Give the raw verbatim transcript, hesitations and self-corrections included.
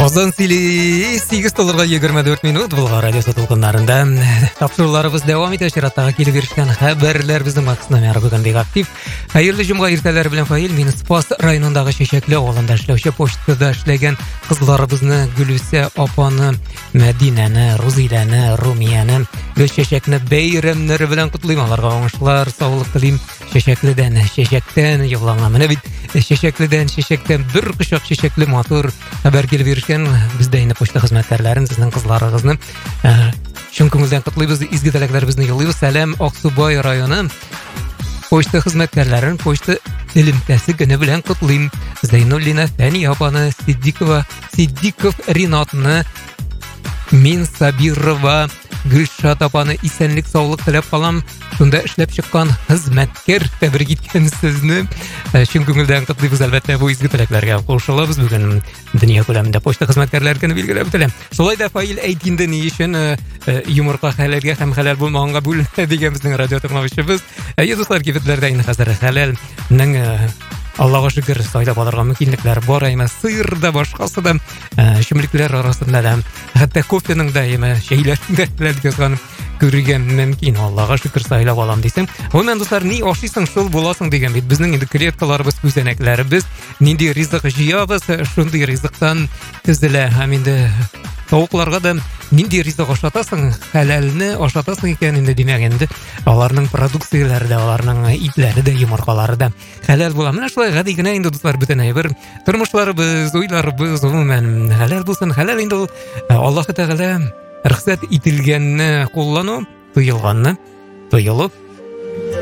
Озон сили сегиз долларга егерме төрт минут Булга радиосы толкындарында тапшыруларыбыз дәвам итә. Чираттагы килеп ирешкән хәбәрләр безнең максимум бүген бик актив. Хәерле җомга иртәләре белән Фаил, мин Спас районындагы Чәчәкле авылында эшләүче почтада эшләгән кызларыбызны, Гөлүсә апаны, Мәдинәне, Рузиләне, Румияне, Чәчәкне бәйрәмнәре белән котлыйм. Аларга уңышлар, саулык телим. Чәчәкледән, чәчәктән йыгылган. Менә бит Чәчәкледән, чәчәктән бер кочак чәчәкле матур хәбәр килеп ирешкән. Бездә инде почта хезмәткәрләрен, сезнең кызларыгызны чын күңелдән котлыйбыз, изге теләкләребезне юллыйбыз. Сәлам Аксубай районы почта хезмәткәрләрен почта элемтәсе көне белән котлыйм. Зәйнуллина Фәни апаны, Сиддикова, Сиддиков Ринатны, Мин Сабирова, Гөлшат апаны исәнлек, саулык теләп калам. Шунда эшләп чыккан хезмәткәр тәбрик иткән сезне чын күңелдән котлыйбыз. Әлбәттә, бу изге теләкләргә кушылабыз. Бүген дөнья күләмендә почта хезмәткәрләр көне билгеләп үтелә. Шулай да Фаил әйт инде, ни өчен юмырка хәләргә һәм хәләл булмаганга бүленә дигән безнең радио тыңлаучыбыз. Әйе дуслар, кибетләрдә инде хәзер хәләлнең Аллаһка шөкер сайлап алырга мөмкинлекләр бар. Әйме сыйыр да, башкасы да, чүмлекләр арасында да, хәтта кофеның да, әйме чәйләрдә ләткән күргән мөмкин. Аллаһка шөкер сайлап алам дисең. Гомумән дуслар, ни ашыйсың, шул буласың дигән бит. Безнең инде клеткаларыбыз, күзәнәкләребез, нинди ризык җыябыз, шундый ризыктан төзелә. Һәм инде тавыкларга да нинди ризык ашатасың, хәләлне ашатасың икән инде, димәк инде аларның продукцияләре дә, аларның итләре дә, йомыркалары да хәләл була. Менә шулай гади генә инде дуслар, бөтен әйбер тормышларыбыз, уйларыбыз гомумән хәләл булсын. Хәләл инде ул Аллаһ Тәгалә рөхсәт ителгәнне куллану, тыелганны тыелып